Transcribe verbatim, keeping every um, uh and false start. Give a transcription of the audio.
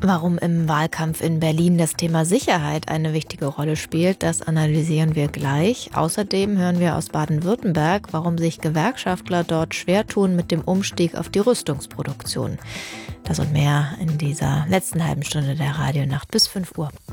Warum im Wahlkampf in Berlin das Thema Sicherheit eine wichtige Rolle spielt, das analysieren wir gleich. Außerdem hören wir aus Baden-Württemberg, warum sich Gewerkschaftler dort schwer tun mit dem Umstieg auf die Rüstungsproduktion. Das und mehr in dieser letzten halben Stunde der Radionacht bis fünf Uhr.